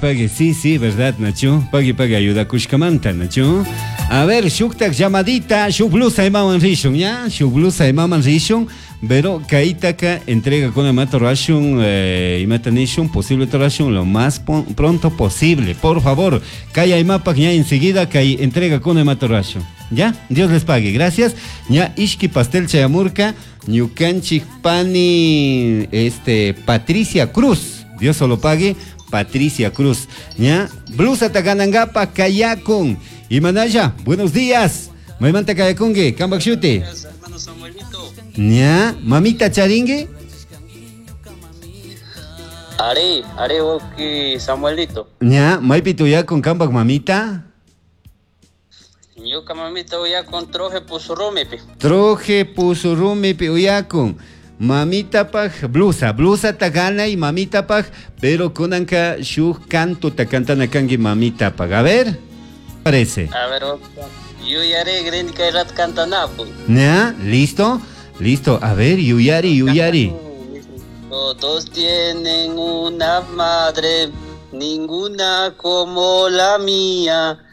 pague. Sí, verdad, Nacho. Pague, ayuda Kushkamanta, Nacho. A ver, shuktak llamadita, shuk blusa de maman rishon, ¿ya? Shuk blusa de maman rishon, pero kaitaka entrega con el mato ration y matanishon, posible ration lo más pronto posible. Por favor, kaya y mapa ya enseguida kay entrega con el mato ration. ¿Ya? Dios les pague, gracias. Ya, Ishki Pastel Chayamurka, Ñucanchik Pani, Patricia Cruz. Dios solo pague, Patricia Cruz. ¿Ya? Blusa Taganangapa, Kayakun. Y Manaya, buenos días. Maimanta Kayakunge, Kambak Shute. Hermano Samuelito. ¿Ya? Mamita Charingue. Are, oki Samuelito. ¿Ya? Maipito ya con Kambak Mamita. Yo camamita ya con troje pusurumi pi. Troje pusurumi pi uyakun. Mamita paj, blusa tagana y mamita paj, pero konanka shuk canto takantana kangi mamita paj. A ver, parece. A ver, yo ya haré grénica y rat cantanapo. ¿Ya? ¿Listo? A ver, yuyari. Todos tienen una madre, ninguna como la mía.